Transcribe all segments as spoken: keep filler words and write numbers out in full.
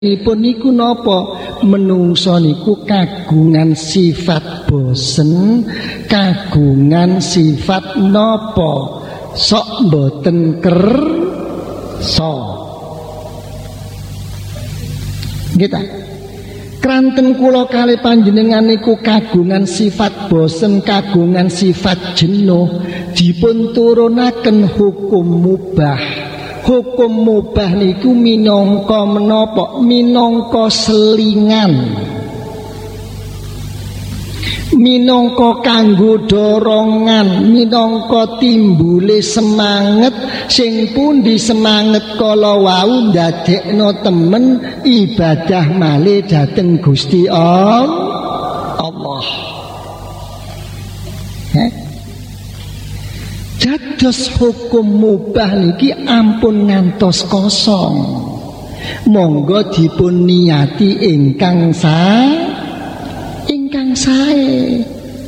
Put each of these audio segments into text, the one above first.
Pun niku napa menungso niku kagungan sifat bosen, kagungan sifat napa sok mboten kersa. Nggih. Kranten kula kalih panjenengan niku kagungan sifat bosen, kagungan sifat jenuh, dipun turunaken hukum mubah. Hukum mubah niku minangka menapa? Minangka selingan, minangka kanggo dorongan, minangka timbule semangat sing pundi semangat kala wau ndadekno temen ibadah malih dhateng Gusti Allah. Heh. Dados hukum mubah niki ampun ngantos kosong. Monggo dipun niati ingkang sa ingkang sae.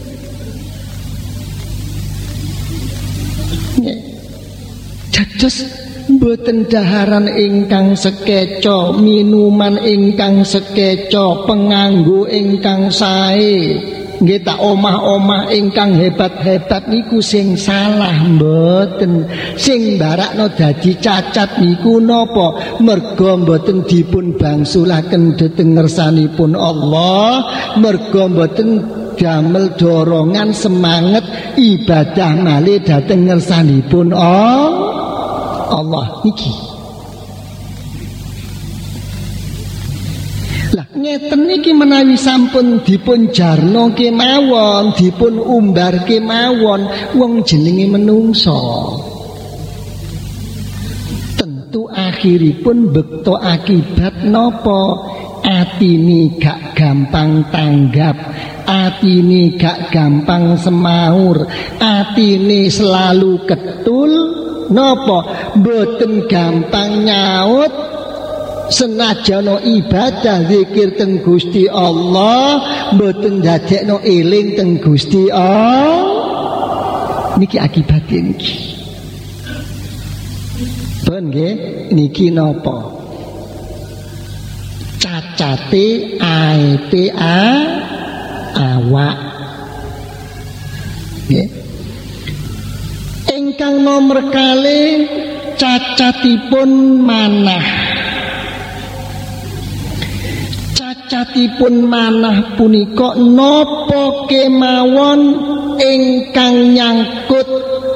Dados mboten daharan ingkang sekeca, minuman ingkang sekeca, penganggo ingkang sae. Nggih tak omah-omah ingkang hebat-hebat niku sing salah mboten. Sing barakno dadi cacat niku napa? Merga mboten dipun bangsulaken dhateng ngersanipun Allah, merga mboten damel dorongan semangat ibadah malih dhateng ngersanipun Allah niki. Lah ngeten niki menawi sampun dipun jarno kemawon, dipun umbar kemawon, wong jenenge menungso tentu akhiripun bekto akibat nopo? Atine gak gampang tanggap, atine gak gampang semaur, atine selalu ketul nopo? Mboten gampang nyaut senajana ibadah zikir teng Gusti Allah, mboten dadekno eling teng Gusti Allah. Niki akibate niki. Ben nggih, niki napa? Cacate aepe a awak. Nggih. Ingkang nomor kalih cacatipun manah. Cacatipun manah punika napa kemawon ingkang nyangkut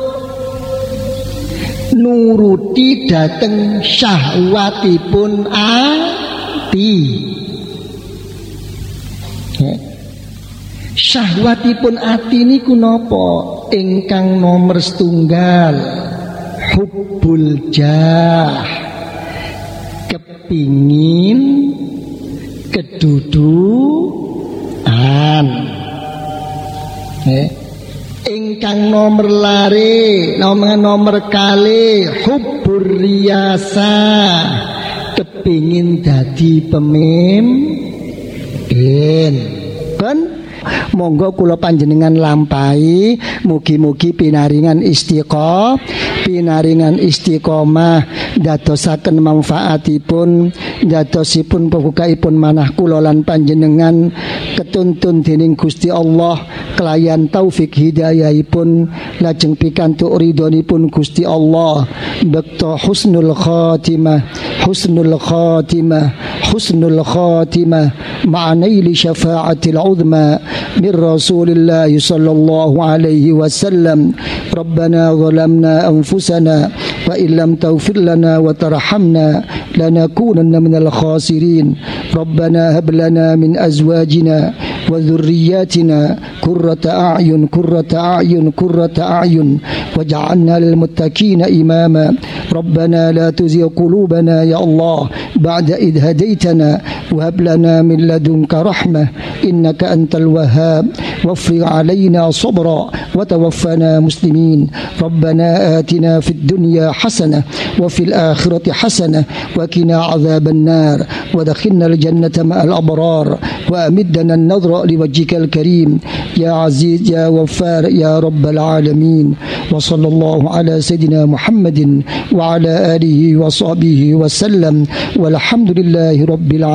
nuruti dhateng syahwatipun ati. Syahwatipun ati niku napa? Ingkang nomor setunggal hubbul jah, kepingin kedudukan. Eh. Ingkang nomor lare, nomor nomor kali hubbur riyasa, kepingin dadi pemimpin. Ben monggo kula panjenengan lampahi, mugi-mugi pinaringan istiqomah, pinaringan istiqomah dadosaken manfaatipun, dadosipun pembukaipun manah kula lan panjenengan ketuntun dening Gusti Allah kelayan taufik hidayahipun lajeng pikantuk ridhonipun Gusti Allah bekto husnul khatimah, husnul khatimah, husnul khatimah ma'anaili syafa'atil uzma min Rasulillah sallallahu alaihi wasallam. Rabbana zalamna anfusana wa illam taghfir lana wa tarhamna lanakunanna minal khasirin. Rabbana hab lana min azwajina wa dhurriyyatina qurrata a'yun qurrata a'yun qurrata a'yun waj'alna lil muttaqina imama. Rabbana la tuzigh qulubana ya Allah ba'da idh hadaitana wa hab lana min ladunka rahmah innaka antal wahhab wafrig 'alaina sabra wa tawaffana muslimin. Rabbana atina fid dunya hasanah wa fil akhirati hasanah wa qina 'adzaban nar wa adkhilna al jannata ma'al abrar wa amiddana an-nadhra إبتغاء لوجهك الكريم يا عزيز يا غفار يا رب العالمين وصلى الله على سيدنا محمد وعلى آله وصحبه وسلم والحمد لله رب العالمين